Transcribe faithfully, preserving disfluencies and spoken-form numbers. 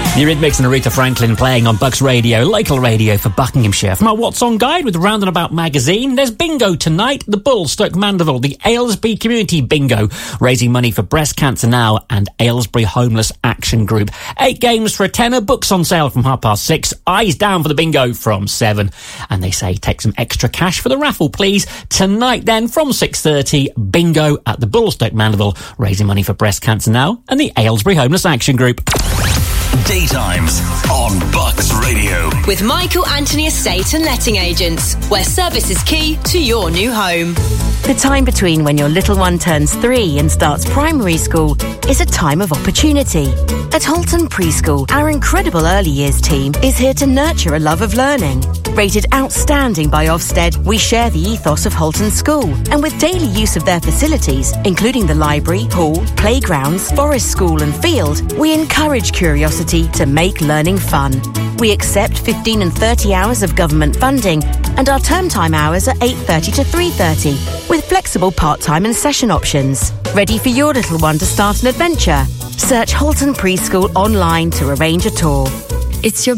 Eurythmics and Aretha Franklin playing on Bucks Radio, local radio for Buckinghamshire. From our What's On guide with Round and About magazine, there's bingo tonight. The Bull, Stoke Mandeville, the Aylesbury Community Bingo, raising money for Breast Cancer Now and Aylesbury Homeless Action Group. Eight games for a tenner, books on sale from half past six, eyes down for the bingo from seven. And they say take some extra cash for the raffle, please. Tonight then, from six thirty, bingo at the Bull, Stoke Mandeville, raising money for Breast Cancer Now and the Aylesbury Homeless Action Group. Daytimes on Bucks Radio. With Michael Anthony Estate and Letting Agents, where service is key to your new home. The time between when your little one turns three and starts primary school is a time of opportunity. At Holton Preschool, our incredible early years team is here to nurture a love of learning. Rated outstanding by Ofsted, we share the ethos of Holton School, and with daily use of their facilities, including the library, hall, playgrounds, forest school and field, we encourage curiosity to make learning fun. We accept fifteen and thirty hours of government funding, and our term time hours are eight thirty to three thirty, with flexible part-time and session options. Ready for your little one to start an adventure? Search Holton Preschool online to arrange a tour. It's your